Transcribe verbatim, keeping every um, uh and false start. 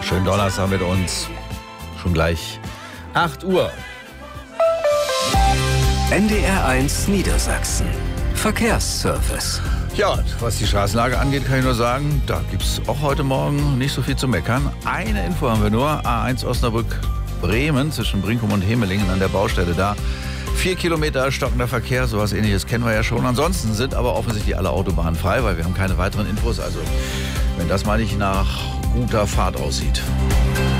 Schönen Donnerstag mit uns. Schon gleich acht Uhr. N D R eins Niedersachsen. Verkehrsservice. Ja, was die Straßenlage angeht, kann ich nur sagen, da gibt es auch heute Morgen nicht so viel zu meckern. Eine Info haben wir nur. A eins Osnabrück-Bremen zwischen Brinkum und Hemelingen an der Baustelle da. Vier Kilometer stockender Verkehr, sowas Ähnliches kennen wir ja schon. Ansonsten sind aber offensichtlich alle Autobahnen frei, weil wir haben keine weiteren Infos. Also wenn das mal nicht nach guter Fahrt aussieht.